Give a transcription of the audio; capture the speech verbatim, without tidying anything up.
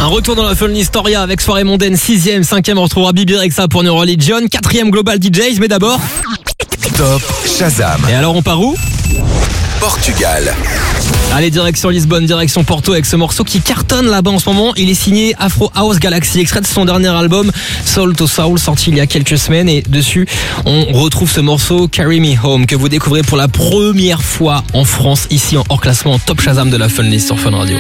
Un retour dans la Fun Historia avec Soirée Mondaine, sixième, cinquième, on retrouvera Bibi Rexa pour Neuroligion, quatrième Global D Js, mais d'abord... Top Shazam. Et alors on part où ? Portugal. Allez, direction Lisbonne, direction Porto avec ce morceau qui cartonne là-bas en ce moment. Il est signé Afro House Galaxy, extrait de son dernier album Soul to Soul, sorti il y a quelques semaines. Et dessus, on retrouve ce morceau Carry Me Home que vous découvrez pour la première fois en France, ici en hors classement Top Shazam de la Fun List sur Fun Radio.